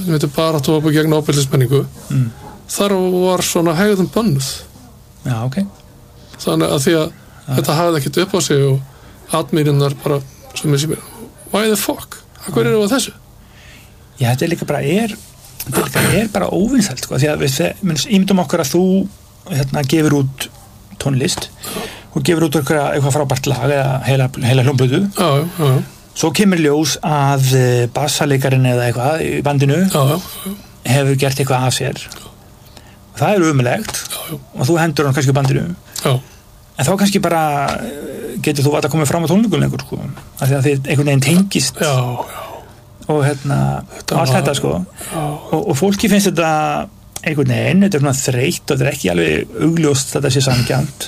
sem heitir Baráttuhópur gegn ofbeldismenningu þar var svona hegðun bönnuð þannig að því að þetta hafði ekkert upp á sig og admínirnar bara sem er síðan why the fuck, hvað eru það þessu? Já, þetta líka bara óvinsælt sko, því að við ímyndum okkur að þú gefur út tónlist og gefur út eitthvað frábært lag eða heila hljómplötu svo kemur ljós að bassalekarinn eða eitthvað í bandinu hefur gert eitthvað af sér og það er umulegt og þú hendur hann kannski í bandinu en þá kannski bara getur þú að koma fram á tónleikum lengur sko, af því að þið einhvern veginn tengist og allt þetta sko og fólki finnst þetta einhvern veginn, þetta er svona þreytt og þetta er ekki alveg augljóst þetta sé sanngjarnt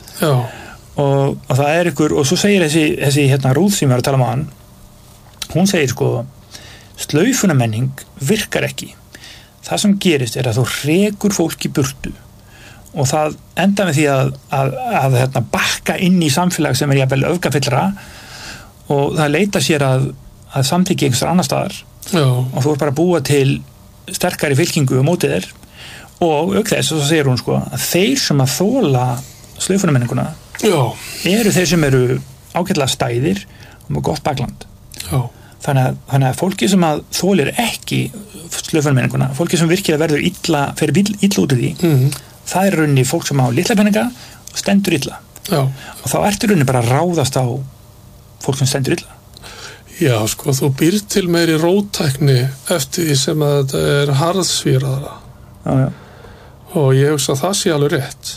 og það er ykkur, og svo segir þessi Rúð sem við erum að tala um hann hún segir sko slaufunamenning virkar ekki það sem gerist er að þú rekur fólk í burtu og það enda með því að bakka inn í samfélag sem er jafnvel öfgafyllra og það leita sér að samþykki einhverstaðar annar staðar og þú er bara að búa til sterkari fylkingu á móti þér og auk þess, og svo segir hún sko að þeir sem að þola slaufunamenninguna eru þeir sem eru ágætlega stæðir og með gott bakland þannig að fólki sem að þolir ekki slaufunamenninguna, fólki sem virkilega verður fer illa út í því það er rauninni fólk sem á litla peninga og stendur illa og þá ertu rauninni bara að ráðast á fólk sem stendur illa Já, sko, þú býr til meiri róttækni eftir því sem að þetta er harðsvíraðara og ég hugsa að það sé alveg rétt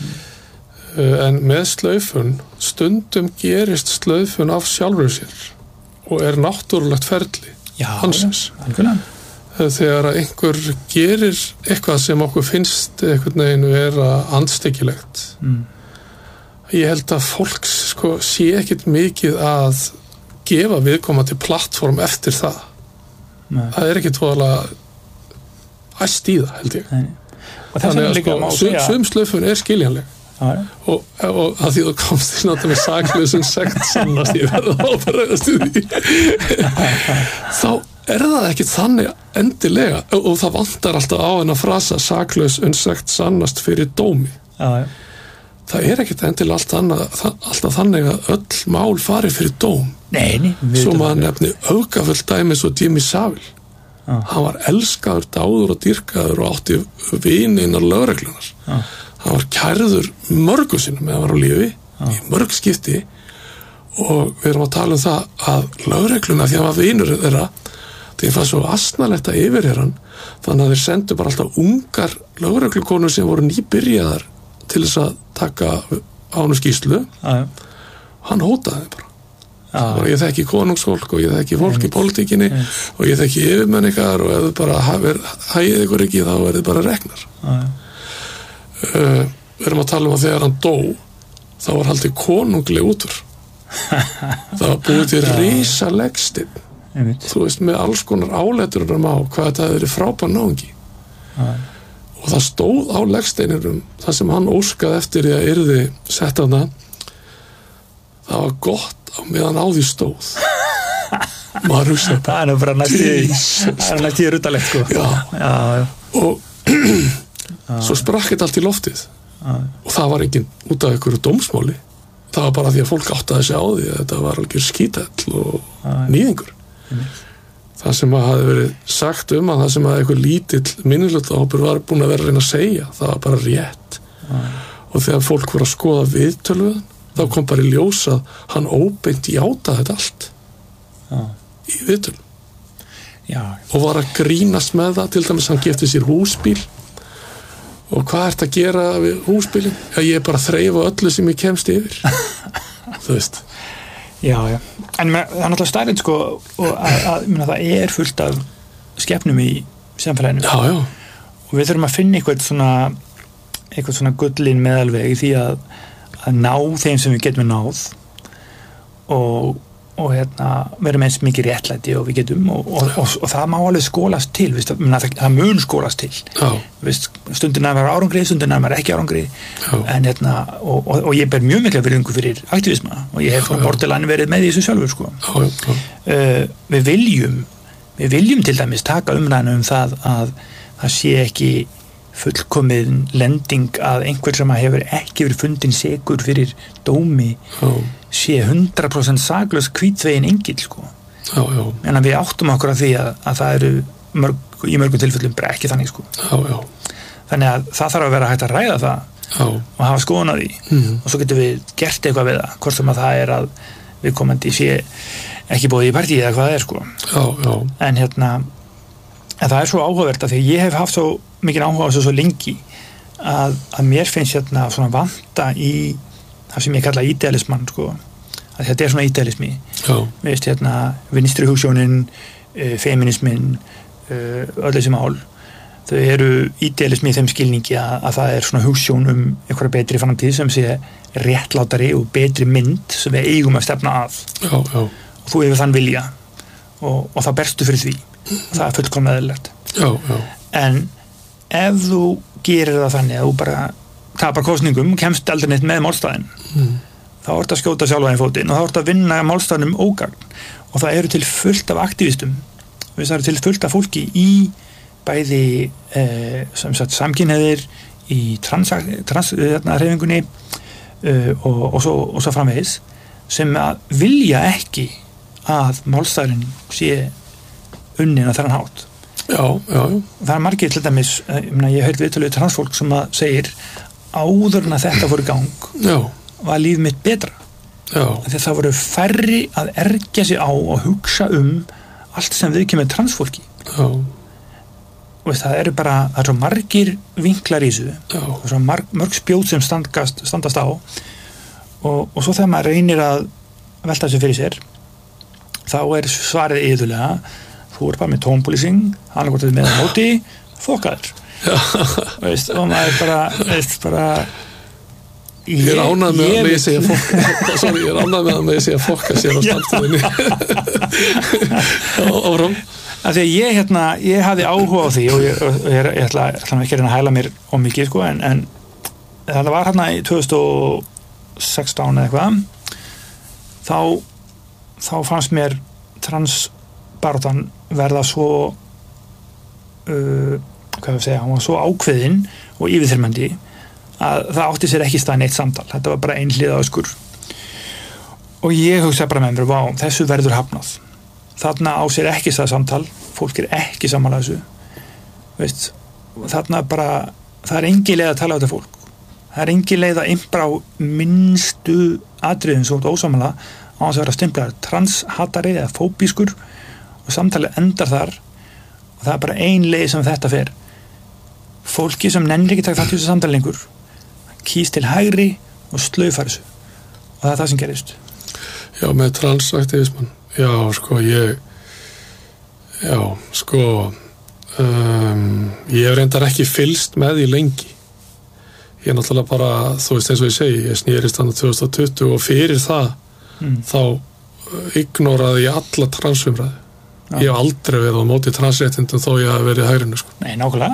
en með slaufun stundum gerist slaufun af sjálfur sér og er náttúrulegt ferli hansins þegar að einhver gerir eitthvað sem okkur finnst einhvern veginn vera andstyggilegt ég held að fólk sko sé ekkert mikið að gefa viðkomandi plattform eftir það það er ekki tóðalega æst í það held ég þannig að sko sumslaufun er skiljanleg og að því þú komst í náttúrulega með saklausum sekt sannast ég verða að ábæðast í því þá er það ekki þannig endilega og það vantar alltaf á hennar frasa saklaus sekt sannast fyrir dómi það er ekkert endilega alltaf þannig að öll mál fari fyrir dóm svo maður nefni öfgafullt dæmi svo Jimmy Savile hann var elskaður, dáður og dýrkaður og átti vini innan lögreglunar hann var kærður mörgu sinnum meðan hann var á lífi í mörg skipti og við erum að tala um það að lögregluna því hann var vinur þeirra því það var svo asnalegt að yfirheyra hann þannig að þeir sendu bara alltaf ungar lögreglukonur sem voru nýbyrjaðar til þess að taka á hann skýrslu hann hótaði bara ég þekki konungsfólk og ég þekki fólk í pólitíkinni og ég þekki yfirmenn ykkar og ef þið bara hægið ykkur ekki þá er þið bara reknar við erum að tala um að þegar hann dó þá var haldið konungleg útur það var búið til risa legstinn þú veist með alls konar áleiturum á hvað þetta hefur verið frábær náungi og það stóð á legsteinurum það sem hann óskaði eftir því að yrði sett hana það var gott á meðan á því stóð maður hugsa það er bara næst í ruttalegt sko já. Og svo sprakk þetta allt í loftið og það var enginn út af einhverju dómsmáli það var bara því að fólk áttaði sig á því að þetta var algjör skítall og nýðingur það sem að hafi verið sagt að það sem að einhver lítill minnihlutahópur var búin að vera að reyna að segja það var bara rétt og þegar fólk voru að skoða viðtöluðan þá kom bara í ljós að hann óbeint játaði þetta allt í viðtölum og var að grínast með það til dæmis hann gefti sér húsbíl og hvað ert að gera við húsbílinn? Ég er bara að þreifa öllu sem ég kemst yfir þú veist Já, en það er náttúrulega stærinn sko og að það er fullt af skepnum í samfélaginu og við þurfum að finna eitthvað svona gullin meðalveg í því að ná þeim sem við getum náð og verum eins mikið réttlæti og við getum og það má alveg skólast til það mun skólast til stundin að vera árangri, stundin að vera ekki árangri en og ég ber mjög mikla virðingu fyrir aktivisma og ég hef borderline verið með í þessu sjálfur sko við viljum við viljum til dæmis taka umræðinu það að það sé ekki fullkomin lending að einhver sem hefur ekki verið fundin sekur fyrir dómi sé 100% saklaus hvítvegin engill sko. En að við áttum okkur að því að það eru í mörgum tilfellum bara ekki þannig sko. Þannig að það þarf að vera hægt að ræða það og hafa skoðun á því og svo getum við gert eitthvað við það, hvort sem að það er að við komandi sé ekki bóðið í partíi eða hvað það er sko. En það er svo áhugavert að því ég hef haft svo mikið áhuga á þessu svo lengi að mér finnst svona vanta í það sem ég kalla idealismann sko, að þetta er svona idealismi veist vinstri hugsjónin feminismin öll þessi mál þau eru idealismi í þeim skilningi að það er svona hugsjón einhverja betri framtíð sem sé réttlátari og betri mynd sem við eigum að stefna að og þú hefur þann vilja og það berstu fyrir því og það er fullkomlega eðlilegt en ef þú gerir það þannig að þú bara tapar kosningum og kemst aldrei neitt með málstæðin þá ert að skjóta sjálfa í fótinn og þá ert að vinna málstæðinum ógagn og það eru til fullt af aktivistum það eru til fullt af fólki í bæði sem sagt samkynhneigðir í transhreyfingunni og svo framvegis sem að vilja ekki að málstæðurinn sé unnin að þennan hátt. Það er margir til dæmis, ég hef viðtölu transfólk sem að segir áður en að þetta fór í gang var líf mitt betra. Þegar það voru færri að ergja sig á og hugsa allt sem viðkemur transfólki. Það eru bara, það er svo margir vinklar í þessu og svo mörg spjót sem standast á og svo þegar maður reynir að velta þessu fyrir sér þá er svarið iðulega þú er bara með tónpólísing hann er hvort með móti, þokkaður og maður bara ég er ánægð með að mig segja fokka ég er ánægð með að mig segja fokka sér á standstöðinni áfram af því að ég hafði áhuga á því og ég ætla ekki að hæla mér mikið sko, en það var í 2016 eða eitthvað þá fannst mér transbaráttan verða svo hann var svo ákveðinn og yfirþyrmandi að það átti sér ekki stað neitt samtal þetta var bara einhliða öskur og ég hugsaði bara með mér þessu verður hafnað þarna á sér ekki stað samtal fólk er ekki sammála þessu veist, þarna bara það er engin leið að tala á þetta fólk það er engin leið að impra á minnstu atriðum sem þú ósammála á þess að vera stimplaður transhatari eða fóbískur og samtalið endar þar og það er bara ein leið sem þetta fer fólki sem nennir ekki taka þátt í þessu samtali lengur kýs til hægri og slaufar þessu og það er það sem gerist með transaktivisman ég hef reyndar ekki fylgst með því lengi ég er náttúrulega bara þú veist eins og ég segi, ég snýrist þannig 2020 og fyrir það þá ignoraði ég alla transumræði ég hef aldrei verið á móti transréttindum þó ég hef verið hægrinu sko. Nei, nákvæmlega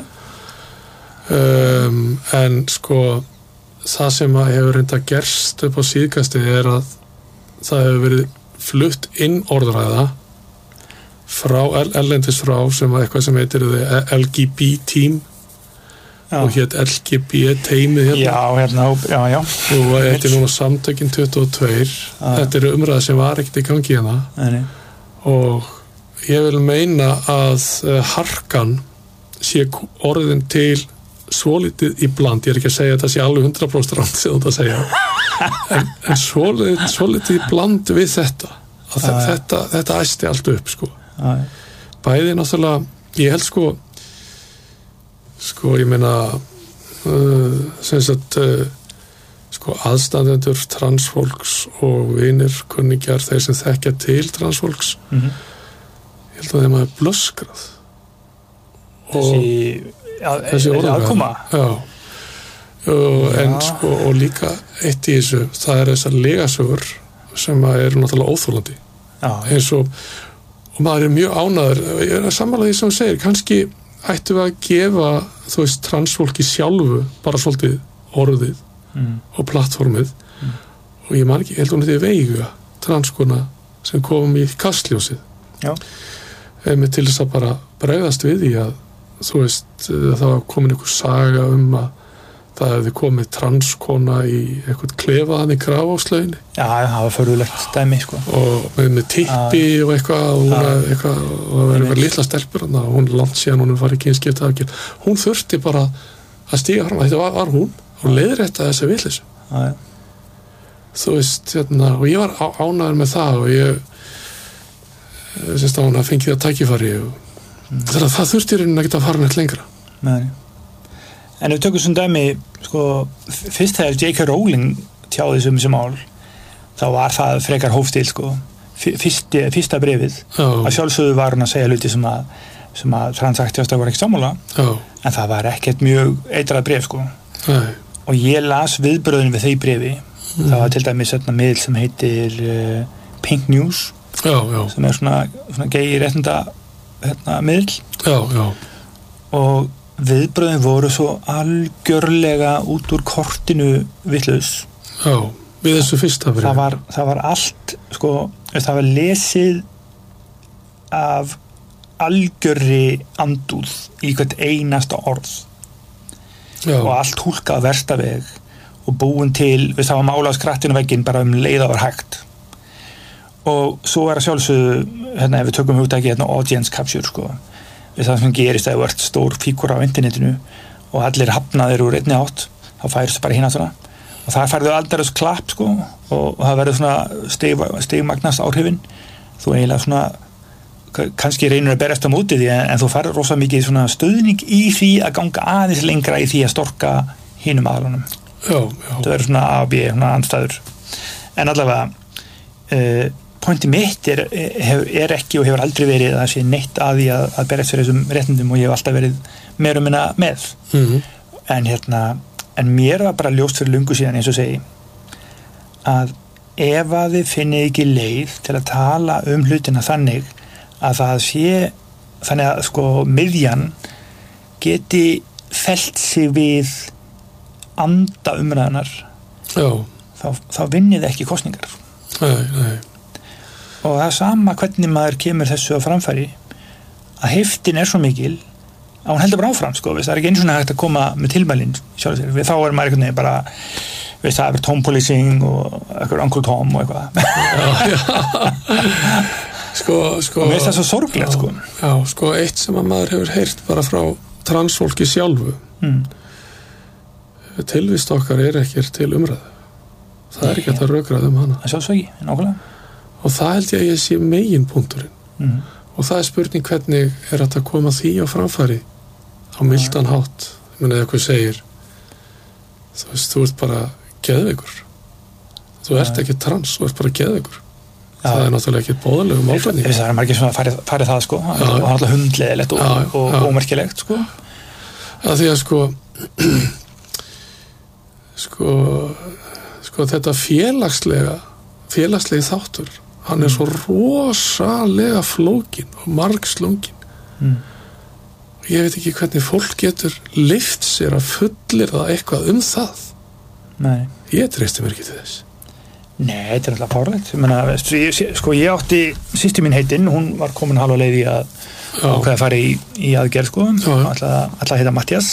en sko það sem hefur reyndar gerst upp á síðkastið er að það hefur verið flutt inn orðræða frá erlendis frá sem eitthvað sem heitir LGB team og hétt LGB teimið hérna og þetta er núna samtökin 22 þetta eru umræða sem var ekkert í gangi hérna og ég vil meina að harkan sé orðin til svolítið í bland, ég er ekki að segja að það sé alveg 100% rámt sem þú að segja en svolítið í bland við þetta þetta æsti allt upp sko. Bæði náttúrulega ég held sko ég meina sem sagt sko aðstandendur transfólks og vinir, kunningjar þeir sem þekkja til transfólks ég held að þeim hafi blöskrað þessi aðkoma en sko og líka eitt í þessu það er þessar legasögur sem eru náttúrulega óþolandi eins og maður er mjög ánæður ég er að sammála því sem þú segir kannski ættum við að gefa þú veist transfólki sjálfu bara svolítið orðið og plattformið og ég man ekki, ég held hún þetta Veiga transkona sem kom í kastljósið einmitt til þess að bara bregðast við því að þú veist, það var komin einhver saga að það hefði komið transkona í eitthvað klefa hann í Grafókslauginni. Já, það var förðulegt dæmi, sko. Og með tippi og eitthvað, og það var eitthvað litla stelpur hann, og hún langt síðan hún farið kynskipta aðgerð. Hún þurfti bara að stíga fram, þetta var hún, og leiðrétta þessi vitleysu. Já. Þú veist, og ég var ánægður með það, og ég syns að hún að fengi það tækifæri, og það þurfti raunin ekki að fara neitt lengra. Nei. En ef við tökum svona dæmi, sko, fyrst þegar J.K. Rowling tjáði þessu mál, þá var það frekar hófstil, sko. Fyrsta bréfið, að sjálfsögðu var hún að segja hluti sem að transaktíastar var ekki sammála, en það var ekkert mjög eitrað bréf, sko. Nei. Og ég las viðbröðin við þeir bréfi, það var til dæmis miðl sem heitir Pink News, sem svona gay réttinda miðl. Já. Og viðbröðin voru svo algjörlega út úr kortinu vitlaus. Já, við þessu fyrsta bréfi. Það var allt, sko, það var lesið af algjörri andúð í hvert einasta orð. Já. Og allt húlkað versta veg og búin til, það var málað skrattinu vegginn bara leið var hægt. Og svo að sjálfsögðu, ef við tökum hugtæki audience capture, sko, við það sem gerist að þú ert stór fígúra á internetinu og allir hafnaðir úr einni átt, þá færist bara hinn svona, og það færðu aldrei klapp, sko, og það verður svona stigmagnast áhrifin. Þú eiginlega svona kannski reynir að berast á móti því, en þú færður rosa mikið svona stuðning í því að ganga aðeins lengra í því að storka hinum aðlunum. Já. Það verður svona A og B, svona andstæður. En allavega pointi mitt er ekki og hefur aldrei verið að sé neitt að því að berast fyrir þessum réttindum, og ég hef alltaf verið meira minna með. En mér var bara ljóst fyrir löngu síðan, eins og segi, að ef að þið finnið ekki leið til að tala hlutina þannig að það sé, þannig að sko miðjan geti fellt sig við anda umræðunar, þá vinnið ekki kosningar. Nei. Og það er sama hvernig maður kemur þessu á framfæri, að heiftin er svo mikil að hún heldur bara áfram, sko, það er ekki eins og hægt að koma með tilmælin sjálf sér, þá er maður einhvern veginn bara, það er Tom Policing og eitthvað Uncle Tom og eitthvað. Sko, og mér finnst það svo sorglegt, sko. Já, sko, eitt sem að maður hefur heyrt bara frá transfólki sjálfu, tilvist okkar er ekki til umræðu. Það er ekki að rökraða hana. Það sjálfsög ekki, nákvæmlega. Og það held ég að ég sé meginpunkturinn. Og það er spurning hvernig er að koma því á framfæri á mildan hátt. Ég meina, ef eitthvað segir, þú ert bara geðveikur. Þú ert ekki trans, þú ert bara geðveikur. Það er náttúrulega ekki bóðalegu málfræðning. Það er margir sem farið það, sko. Og það er alltaf hundleðilegt og ómerkilegt, sko. Að því að sko þetta félagslegi þáttur, hann er svo rosalega flókin og margslungin. Ég veit ekki hvernig fólk getur lyft sér að fullyrða eitthvað það. Nei. Ég treysti mér ekki til þess. Nei, þetta er alltaf fárlegt. Ég átti systir mín heitinn, hún var komin halva leið í að ákveða að fara í aðgerð, sko. Alltaf heita Mattias.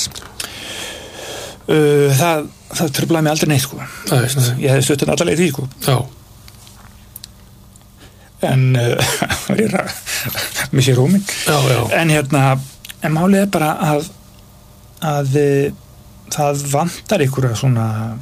Það truflaði mig aldrei neitt, sko. Ég hefði stuttan alla leið því, sko. Já. En missi rúmin. En málið er bara að það vantar einhver svona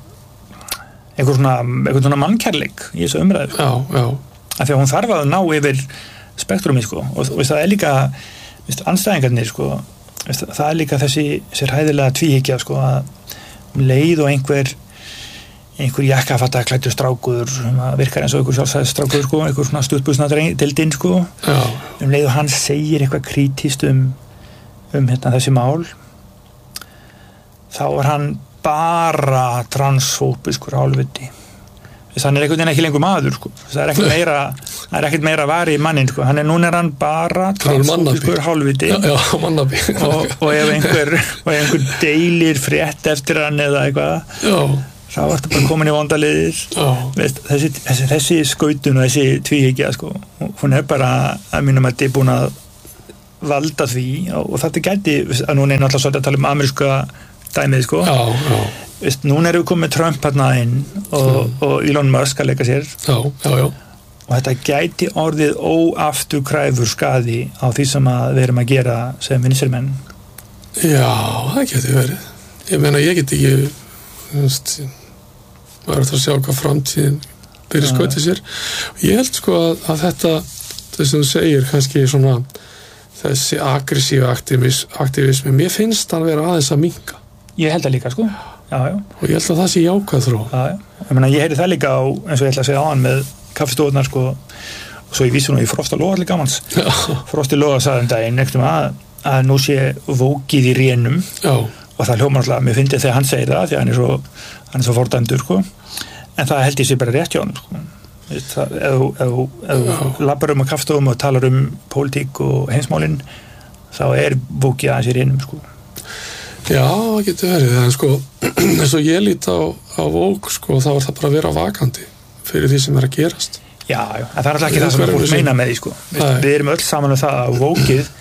mannkærleik í þessu umræðu. Af því að hún þarf að ná yfir spektrumi, sko, og það er líka andstæðingarnir, sko, það er líka þessi hræðilega tvíhyggja, sko, að leið og einhver jakkafatta klæddur strákur sem virkar eins og einhver sjálfstæðisstrákur, sko, einhver svona stuttbuxna deildinn, sko, leið og hann segir eitthvað krítískt þessi mál, þá er hann bara transfóbiskur hálfviti. Hann er einhvern veginn ekki lengur maður, sko. Það er ekkert meira vari í mannin, sko. Núna er hann bara transfóbiskur hálfviti. Mannabi. og ef einhver deilir frétt eftir hann eða eitthvað, þá ertu bara komin í vondaliðir. Þessi skautun og þessi tvíhyggja, sko, hún er bara að mínum að búin að valda því og þetta gæti, að núna náttúrulega svolítið að tala ameríska dæmið, sko. Já. Núna erum við komið Trump hérna inn og Elon Musk að leika sér. Já. Og þetta gæti orðið óafturkræfur skaði á því sem við erum að gera sem vinstrimenn. Já, það geti verið. Ég meina, ég get ekki, maður er að sjá hvað framtíðin byrja skautið sér. Ég held sko að þetta, þess að þú segir kannski svona þessi aggressíva aktivismi, mér finnst hann vera aðeins að minnka. Ég held það líka, sko. Já. Og ég held að það sé jákvæð þró. Já. Ég heyri það líka á, eins og ég ætla að segja á hann með kaffestofunar, sko, og svo ég vísi nú í Frosta Loga allir gamans. Frosti Loga sagði daginn að nú sé vókið í rénum. Já. Og það hljómar alltaf, mér finnst þegar hann segir það, því hann er svo fordæmdur, sko. En það held ég sé bara rétt hjá hann, sko. Ef þú labbar að kaffestofum og talar pólitík og heimsmálin, þá vókið aðeins í rénum, sko. Já, það getur verið, en sko, eins og ég lít á vók, sko, þá það bara að vera vakandi fyrir því sem að gerast. Já, en það alltaf ekki það sem fólk meina með því, sko. Við erum öll saman um það að vókið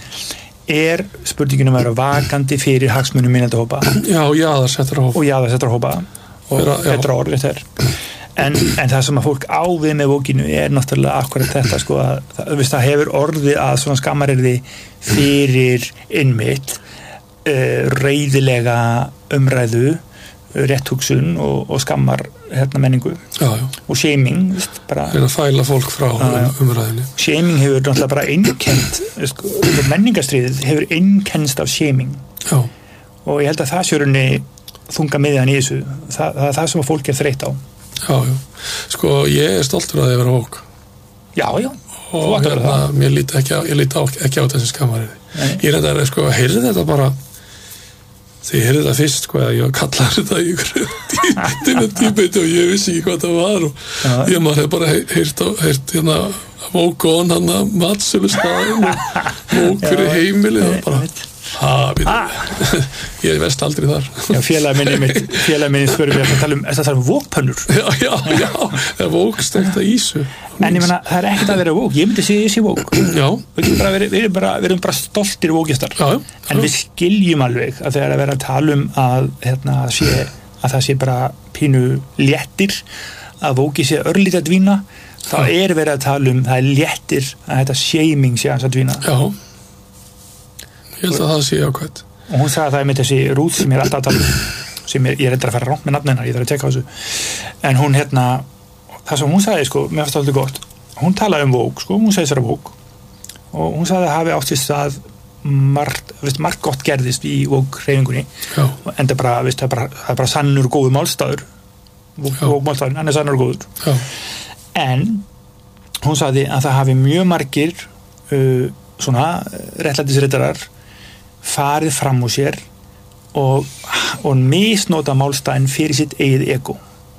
spurningin að vera vakandi fyrir hagsmunum minnendahópa. Já, og jaðarsettra hópa. Og betra orðið þetta en það sem að fólk ávið með vókinu náttúrulega akkurat þetta, sko, að það hefur orðið að svona skammarirði fyrir innmitt reiðilega umræðu, rétthugsun og skammar menningu. Já. Og shaming, bara að fæla fólk frá umræðinni. Shaming hefur náttúrulega bara einkent, sko, menningarstríðið hefur einkennst af shaming. Já. Og ég held að það sjörunni þunga miðjan í þessu. Það er það sem að fólk þreytt á. Já. Sko, ég stoltur að þið vera vók. Já. Og mér líti ekki á þessi skammarið. Ég reyndar, sko, heyrði þetta bara þegar ég heyrði þetta fyrst, sko, að ég kallaði þetta í ykkur tíbeitt og ég vissi ekki hvað það var og ég maður hef bara heyrt vók og hann matsölu staðin og vók fyrir heimilið og bara ég veist aldrei þar. Já, félagi minni spurði mér að tala um vókpönnur. Já, það er vókstekta ísu. En ég menna, það er ekkert að vera vók, ég myndi segja þessi vók. Já. Við erum bara stoltir vókistar. Já. En við skiljum alveg að þegar að vera að tala um að það sé bara pínu léttir, að vóki sé örlítið að dvína, þá verið að tala um það léttir að þetta shaming sé að dvína. Já. Ég held að það sé ákvæmt. Og hún sagði að það með þessi Ruth sem ég alltaf að tala sem ég reyndar að fara rátt með nafn hennar, ég þarf að tjekka þessu. En hún það sem hún sagði, sko, mér fannst það alltaf gott. Hún talaði um vók, sko, hún sagði sér að vók. Og hún sagði að hafi átt sér stað margt gott gerðist í vók-hreyfingunni. En það er bara sannur góður málstaður. Vók-málstaðurinn, hann er sannur góður. Já. En hún sagði að það hafi mjög margir svona réttlætisrittarar farið fram úr sér og misnota málstæðin fyrir sitt eigið ego.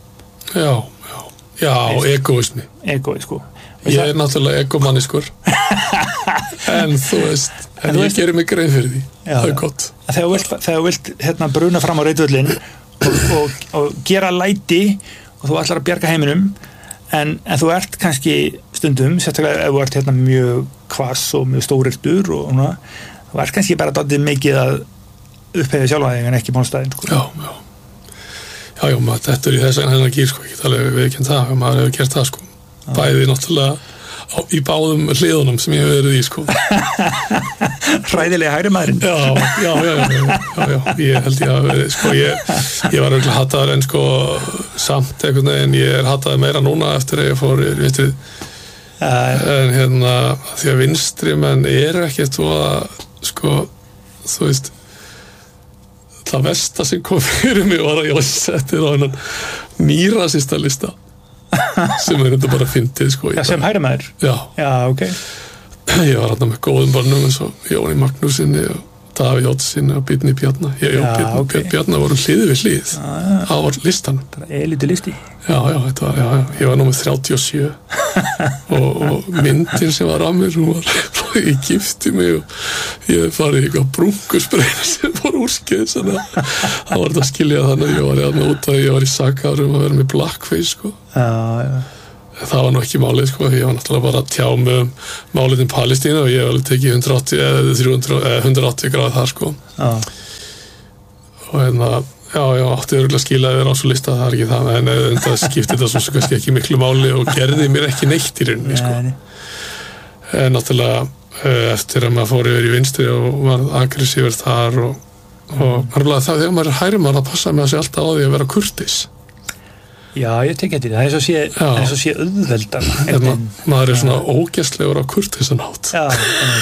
Já, egoismi. Sko. Ég náttúrulega egomanniskur. en þú veist, ég gerir mig grein fyrir því. Það er gott. Þegar þú vilt bruna fram á reitvöllin og gera læti og þú ætlar að bjarga heiminum en þú ert kannski stundum, sérstaklega ef þú ert mjög kvass og mjög stórirtur og þú ert kannski bara dálítið mikið að upphefja sjálfa þig en ekki málstæðin, sko. Já, maður þetta í þess að hennar gýr, sko, ekki alveg viðkynnt það, maður hefur gert það, sko. Bæði náttúrulega í báðum hliðunum sem ég hef verið í, sko. Hræðilega hægri maðurinn. Já, ég held ég að verið, sko, ég var örugglega hataður en, sko, samt einhvern veginn, ég hataður meira núna eftir að ég fór í vitrið. En því að vinstri menn ekkert og að, sko, þú veist, það versta sem kom fyrir mig var að ég setti á hennan nýrasista lista sem þetta bara fyndið, sko. Já, sem hægri maður? Já, ok. Ég var með góðum barnum eins og Jóni Magnúsinni og Davíð Oddssinni og Bjarni Bjarna. Bjarna voru hlið við hlið á listanum. Það er lítið listi. Já, ég var númer 37 og myndin sem var að mér, ég gifti mig og ég farið í eitthvað brúnkusbreina sem voru úrskeið, þannig að það var þetta að skilja þannig að ég var út að ég var í sakarum að vera með blackface, sko. það var nú ekki málið sko, ég var náttúrulega bara að tjá mig málið Palestínu og ég hef alveg tekið 180 eða 300 eða 180 gráð þar sko og já, átti örugglega skila að vera á svo lista, það ekki það, en það skipti þetta svo kannski ekki miklu máli og gerði mér ekki neitt í rauninni sko. En náttúrulega eftir að maður fór yfir í vinstri og var aggressífur þar og það þegar maður hægri maður að passa með að sé alltaf á því að vera kurteis. Já, ég tek eftir það er svo sé auðveldar. Maður svona ógeðslegur á kurteisan hátt. Já,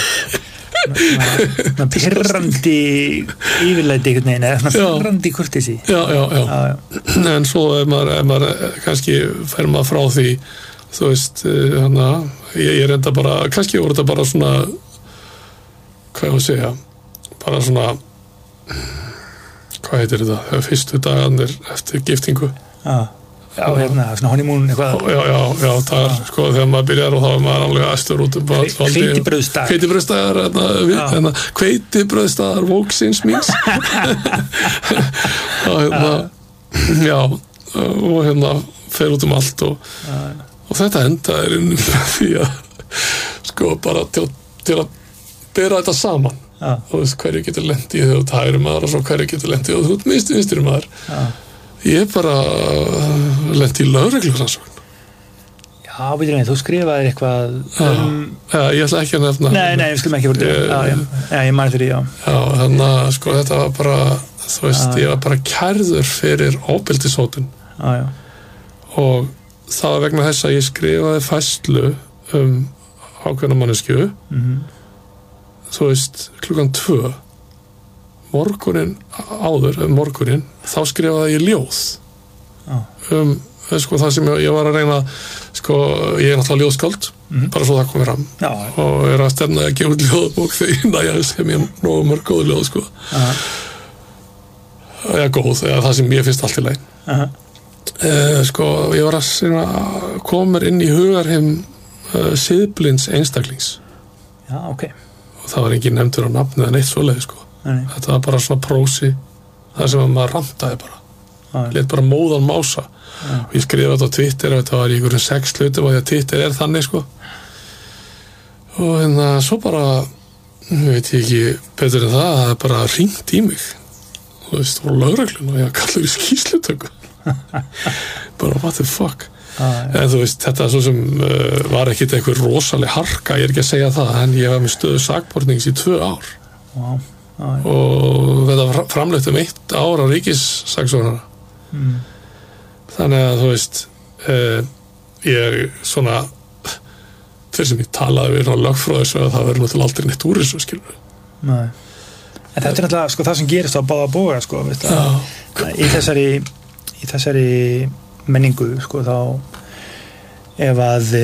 pirrandi yfirlæti einhvern veginn, eða pirrandi kurteisi. Já. En svo ef maður kannski fer maður frá því, þú veist, ég reynda bara, kannski voru þetta bara svona, hvað ég að segja, bara svona, hvað heitir þetta, fyrstu dagarnir eftir giftingu. Já, svona honeymoon eitthvað. Já, það er sko þegar maður byrjar og þá er maður alveg æstur út Hveitibrauðsdagar vóksins míns. Já, og fer út allt og þetta endaði því að sko bara til að bera þetta saman. Þú veist hverju getur lent í þegar þú hægri maður og svo hverju getur lent í og þú vinstri maður. Ég bara lenti í lögreglurannsókn. Já, þú skrifaðir eitthvað ég ætla ekki að nefna. Nei, við skulum ekki voru ég mani fyrir, Já, þannig að sko þetta var bara, þú veist, ég var bara kærður fyrir ofbeldishótun. Og það var vegna þess að ég skrifaði færslu ákveðna manneskju, þú veist, 2:00 morgunin þá skrifaði ég ljóð sko það sem ég var að reyna sko, ég er náttúrulega ljóðskáld bara svo það komið fram og er að stefna að gefa út ljóðabók þegar ég næja sem ég nógu mörg góð ljóð sko góð, það sem ég finnst allt í leið sko, ég var að koma inn í hugarheim siðblinds einstaklings og það var engin nefndur á nafni eða neitt svoleið sko. Þetta var bara svona prósi það sem maður rantaði bara lét bara móðan mása og ég skrifaði þetta á Twitter og þetta var í einhverjum 6 hlutum og því að Twitter er þannig sko og svo bara veit ég ekki betur en það er bara hringt í mig og þú veist, voru lögreglun og ég kallar í skýrslutöku bara what the fuck en þú veist, þetta svo sem var ekkit einhver rosaleg harka, ég er ekki að segja það en ég var með stöðu sakbornings í 2 ár og þetta framleitt 1 ár á ríkissaksóknara þannig að þú veist ég svona fyrir sem ég talaði við lögfræðis að það verður náttúrulega aldrei neitt úr þessu skilur en þetta er náttúrulega sko, það sem gerist á báða boga sko, í þessari menningu sko, þá ef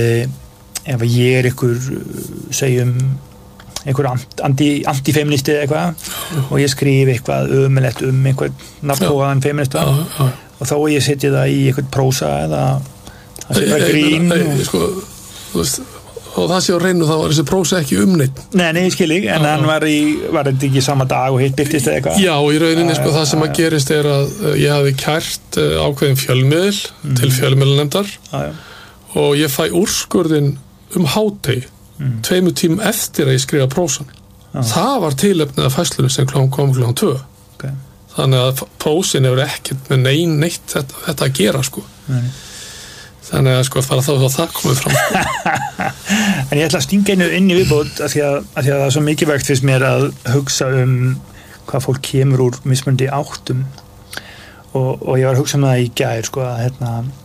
ég er ykkur segjum einhver anti-feministi eða eitthvað og ég skrif eitthvað ömulegt einhvern nafnbóðan feminista og þá ég setja það í einhvern prósa eða það sé það grín sko, þú veist og það sé á reynu þá var þessi prósa ekki neitt Nei, ég skil ekki, en hann var þetta ekki sama dag og hitt byrtist eða eitthvað Já, í rauninni sko það sem að gerist er að ég hafi kært ákveðin fjölmiðil til fjölmiðlanefndar og ég fæ úrskurðin hádegi 2 tímum eftir að ég skrifa prósan það var tilefnið af færslunum sem kom 2 þannig að prósin hefur ekkert með neitt þetta að gera sko þannig að sko fara þá það komið fram En ég ætla að stinga einu inn í viðbót af því að það er svo mikilvægt fyrst mér að hugsa hvað fólk kemur úr mismunandi áttum og ég var að hugsa það í gær sko að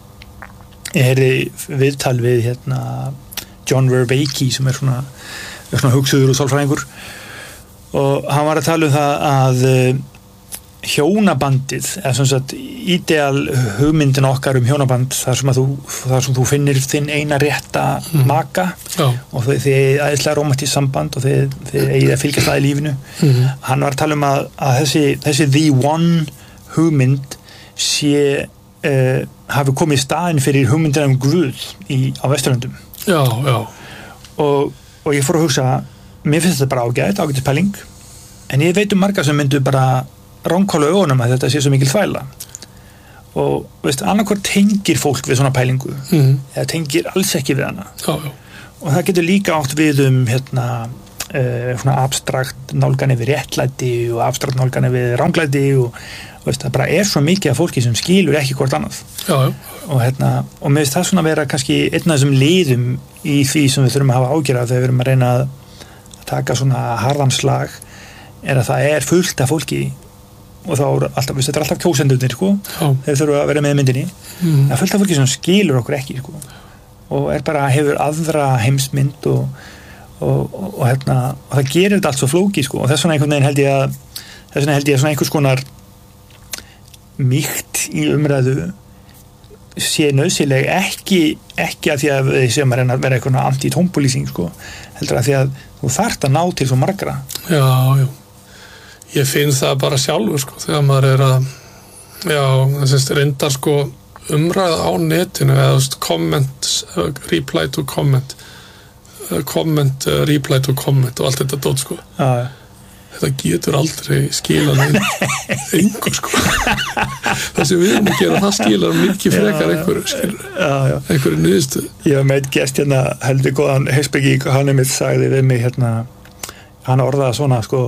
ég heyrði viðtal við John Vervaeke sem er svona hugsuður og sálfræðingur og hann var að tala það að hjónabandið eða sem sagt ideal hugmyndin okkar hjónaband þar sem þú finnir þinn eina rétta maka og þið æðislega rómantískt samband og þið eigið að fylgjast það í lífinu hann var að tala að þessi the one hugmynd sé hafi komið í staðinn fyrir hugmyndina Guð á Vesturlöndum Já. Og ég fór að hugsa mér finnst þetta bara ágætis pæling en ég veit marga sem myndu bara ránkóla augunum að þetta sé svo mikil þvæla og veist, annarkvort tengir fólk við svona pælingu eða tengir alls ekki við hana og það getur líka átt við svona abstrakt nálgani við réttlæti og abstrakt nálgani við ranglæti og veist, það bara svo mikið af fólki sem skilur ekki hvort annað og mér finnst það svona vera kannski einn af þessum liðum í því sem við þurfum að hafa ágjörð þegar við erum að reyna að taka svona harðan slag að það fullt af fólki og þá alltaf, þetta alltaf kjósendurnir sko, þeir þurfa að vera með myndinni það fullt af fólki sem skilur okkur ekki sko, og bara hefur aðra heimsmynd og það gerir þetta allt svo flóki sko, og þess vegna einhvern veginn held ég svona einhvers konar mýkt í umræðu sé nauðsynleg ekki að því að við séum að reyna að vera eitthvað anti-tómpolýsing sko, heldur að því að þú þarft að ná til svo margra. Já. Ég finn það bara sjálfur sko, þegar maður það reyndar sko umræða á netinu eða comment, reply to comment reply to comment og allt þetta dót sko. Já. Þetta getur aldrei skilað engu sko. Það sem við erum að gera, það skilar mikið frekar einhverju niðurstöðu. Ég var með eitt gest heldur góðan heimspeking og hann einmitt sagði við mig hann orðaði svona sko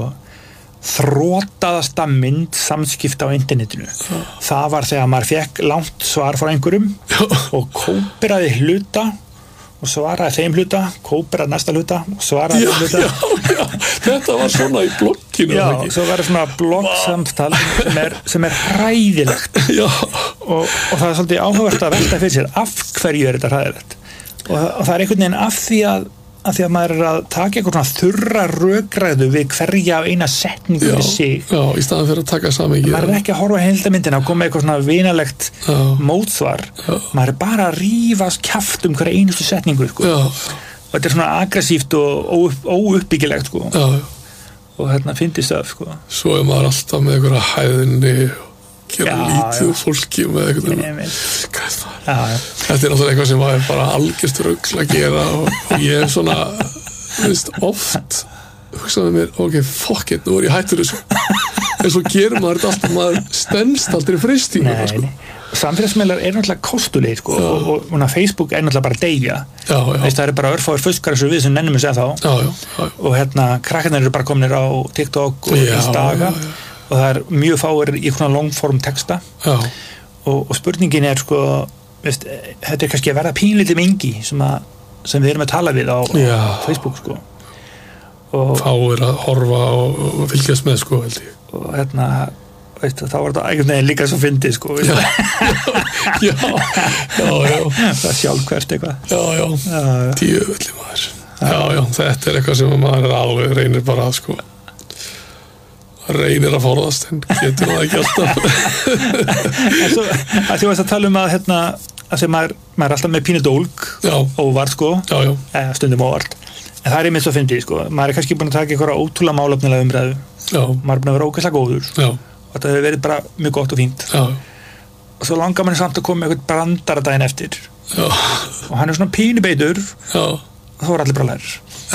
þrótaðasta mynd samskipta á internetinu. Það var þegar maður fekk langt svar frá einhverjum og kóperaði hluta og svaraði þeim hluta, kóperaði næsta hluta og svaraði þeim hluta. Já, þetta var svona í blogginu. Já, svo var það svona bloggsamtal sem hræðilegt. Já. Og það svolítið áhugavert að velta fyrir sér af hverju þetta hræðilegt. Og það einhvern veginn af því að maður að taka eitthvað svona þurra rökræðu við hverja eina setningu við sig. Já, í staðan fyrir að taka samhengi. Maður ekki að horfa heildamyndina og koma eitthvað svona vinalegt mótsvar. Maður bara að rífast kjaft hverja einustu setningu sko. Og þetta svona aggressíft og óuppbyggilegt sko. Og fyndist það sko. Svo maður alltaf með einhverja hæðinni gera lítið fólki með eitthvað þetta náttúrulega eitthvað sem maður bara algjörst rugl að gera og ég svona oft hugsaði mér, ok, fuck it, nú ég hættur þessu en svo gerir maður þetta alltaf, maður stendst aldrei freistingu sko. Samfélagsmiðlar náttúrulega kostulegir sko, og Facebook náttúrulega bara deyja það bara örfáir fuskar þessu við sem nennum að segja þá og krakkarnir eru bara komnir á TikTok og Instagram og það mjög fáir í svona longform texta og spurningin sko veist, þetta kannski að verða pínlítið mengi sem við erum að tala við á Facebook sko og fáir að horfa og fylgjast með sko held ég og veist, þá var þetta einhvern veginn líka svo fyndið sko já það sjálfkvært eitthvað já, djöfulli maður já, þetta eitthvað sem maður alveg reynir bara að sko reynir að forðast en getur það ekki alltaf en svo að þú veist að tala að að maður er alltaf með pínu dólg óvart sko stundum óvart en það einmitt svo fyndið sko maður kannski búin að taka einhverja ótrúlega málefnilega umræðu maður er búin að vera ógeðslega góður og þetta hefur verið bara mjög gott og fínt og svo langar manni samt að koma með eitthvað brandara daginn eftir og hann svona pínu beitur og þá er allir bara lær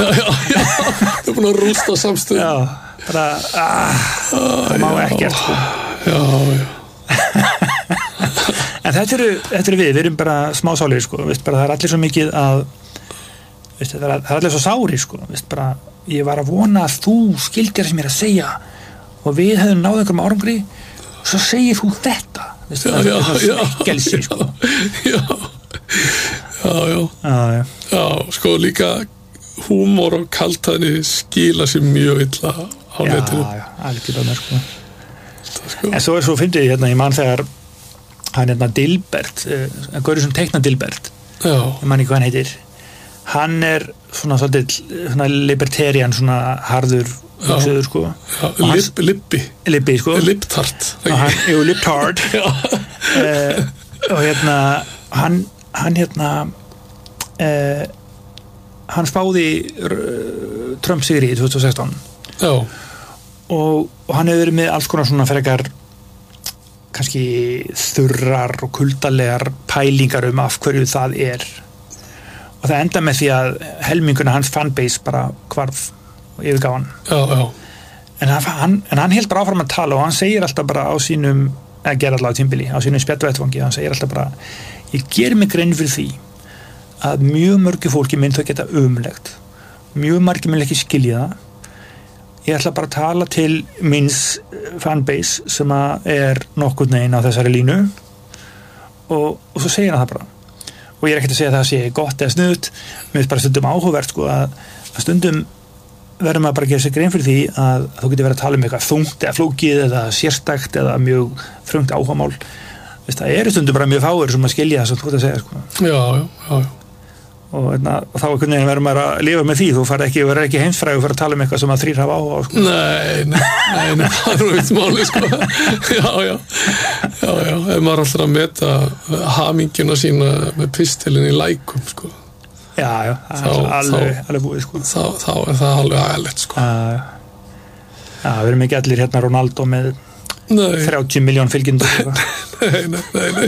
það er búin að rústa samstöð bara, það má ekkert sko. En þetta eru við erum bara smásálir sko, bara, það er allir svo mikið að það er allir svo sári sko, bara, ég var að vona að þú skildir sem ég er að segja og við hefum náð einhverjum árangri og svo segir þú þetta það er svona skelsi sko. já, sko líka húmor og kaltæðni skila sér mjög illa á netinu sko. En svo svo fyndið ég mann þegar hann Dilbert Gauri sem teikna Dilbert ég mann ekki hvað hann heitir hann svona svolítið libertarian svona harður hugsaður sko Libbi sko Libtard Libtard og hann spáði Trump sigri í 2016 og hann hefur verið með alls konar svona frekar kannski þurrar og kuldalegar pælingar af hverju það og það enda með því að helminguna hans fanbase bara hvarf og yfirgaf hann en hann held bara áfram að tala og hann segir alltaf bara á sínum að gera allavega tímbili á sínum spjallvettvangi, hann segir alltaf bara ég ger mig grein fyrir því að mjög mörgu fólki mynd þau geta umlegt, mjög margir mynd ekki skilja það, ég ætla bara að tala til minns fanbase sem að nokkurn veginn á þessari línu og svo segir hann það bara og ég ekkert að segja að það sé gott eða snuðt, mér finnst bara stundum áhugavert sko, að stundum verður maður bara að gera sig grein fyrir því að þú getur verið að tala eitthvað þungt eða flókið eða sérstakt eða mjög þröngt áhugamál. Það stundum bara mjög fáir sem að skilja það sem þú ert að segja sko. Já. Og þá einhvern veginn verður maður að lifa með því, þú verður ekki heimsfrægur fyrir að tala eitthvað sem að 3 hafa áhuga á sko. Nei, það eitt máli sko. Já, ef maður alltaf að meta haminguna sína með pistilin í lækum sko. Já, alveg búið sko. Þá það alveg aðeinslegt sko. Já, við erum ekki allir hérna Ronaldo með 30 miljón fylgjendur. Nei.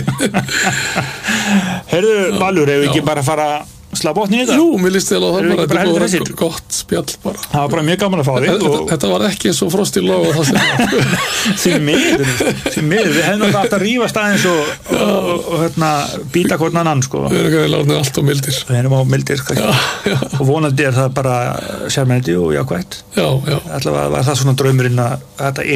Heyrðu, Valur, ef við ekki bara fara slá botni í þetta? Jú, mér líst vel á það bara, þetta var gott spjall bara. Það var bara mjög gaman að fá þig. Þetta var ekki eins og frost í lóð og það sem miður, við hefum alltaf að rífast aðeins og býta hvort annan sko. Við erum ekki látnið allt á mildir. Við erum á mildir, og vonandi það bara sérmennandi og jákvætt. Já. Allavega var það svona draumurinn að þetta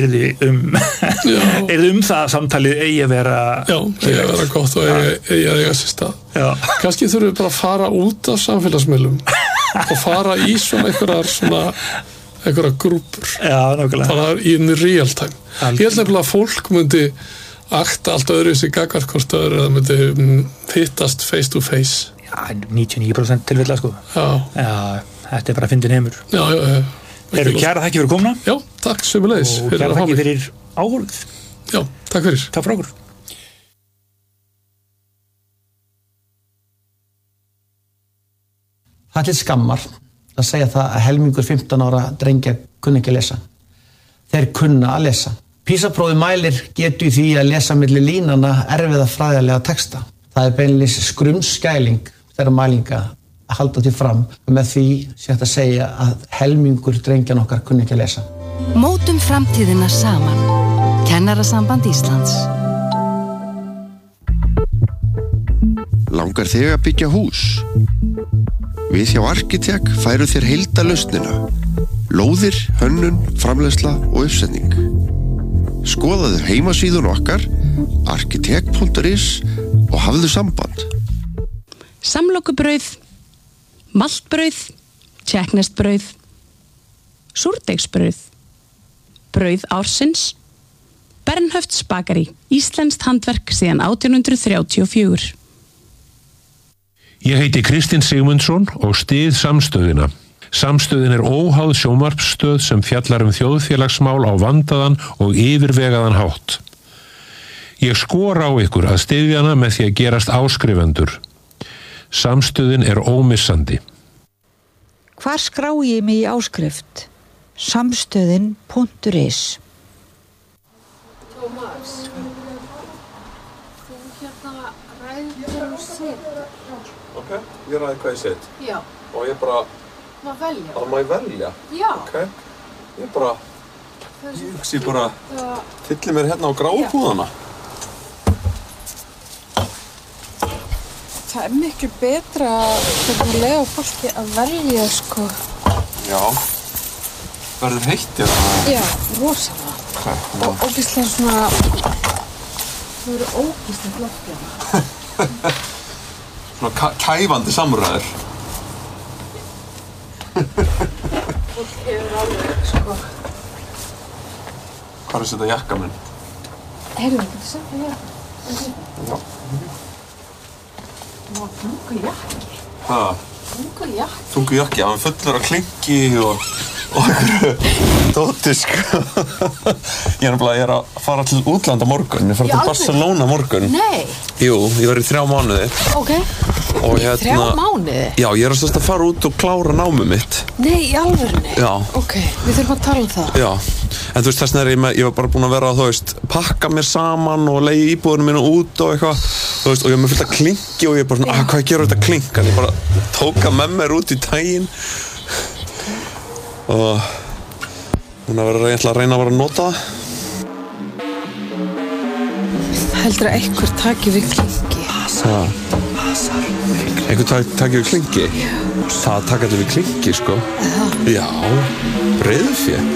yrði það samtalið eigi að vera gott og eigi að eiga sér stað. Kannski þurfum við bara að fara út af samfélagsmiðlum og fara í svona einhverja grúpur. Já, nákvæmlega. Bara in real time. Ég held nefnilega að fólk myndi akta allt öðru sig gagnvart hvort öðru eða myndi hittast face to face. Já, 99% tilfella sko. Já, þetta bara fyndin heimur. Já. Eru kæra þakki fyrir komuna. Já, takk sömuleiðis. Og kæra þakki fyrir áhorfið. Já, takk fyrir. Takk fyrir okkur. Það til skammar að segja það að helmingur 15 ára drengja kunna ekki að lesa. Þeir kunna að lesa. PISA-prófið mælir getu í því að lesa milli línanna erfiða fræðilega texta. Það beinlínis skrumskæling þeirra mælinga að halda til fram og með því sé hægt að segja að helmingur drengjan okkar kunna ekki að lesa. Mótum framtíðina saman. Kennarasamband Íslands. Langar þig að byggja hús? Við hjá Arkitek færum þér heildarlausnina. Lóðir, hönnun, framleiðsla og uppsetning. Skoðaðu heimasíðun okkar, arkitek.is og hafðu samband. Samlokubrauð, maltbrauð, tékkneskt súrdeigsbrauð, brauð ársins, Bernhöfts bakari, íslenskt handverk síðan 1834. Ég heiti Kristinn Sigmundsson og styð Samstöðina. Samstöðin óháð sjónvarpsstöð sem fjallar þjóðfélagsmál á vandaðan og yfirvegaðan hátt. Ég skora á ykkur að styðja hana með því að gerast áskrifendur. Samstöðin ómissandi. Hvar skrái ég mig í áskrift? Samstöðin.is. Tómas, þú ræður set. Ok, ég ræði hvað ég set. Já. Og ég bara... Má velja. Má ég velja? Já. Ok, ég bara... Ég bara... Tylli mér hérna á gráu púðana. Það miklu betra þegar við leyfum fólki að velja, sko. Já. Verður heitt hérna? Já, rosalega. Ok. Og ógeðslega svona... Það eru ógeðslega flott hérna. Svona kæfandi samræður. Fólk hefur alveg, sko... Hvað þetta jakka minn? Heyrðu, þetta setja jakka. Já. Má þungu jakki. Hvað? Þungu jakki. Þungu jakki, hann fullur af klinki og einhverju dóti, sko. Ég að fara til útlanda morgun. Ég fara til Barcelona morgun. Nei. Jú, ég verið 3 mánuði. Ok. Og 3 mánuði? Já, ég að fara út og klára námið mitt. Nei, í alvörunni? Já. Ok, við þurfum að tala það. Já, en þú veist, þess vegna ég var bara búin að vera að, pakka mér saman og leigja íbúðinu mínu út og eitthvað, þú veist, og ég með fullt af klinki og ég bara svona, hvað gerur þetta klink? En ég bara tóka með mér út í daginn og núna verður ég að reyna að vera að nota það. Heldur að einhver taki við klinki? Einhver taki við klinki? Það taka þetta við klinki, sko. Já, reiðufé.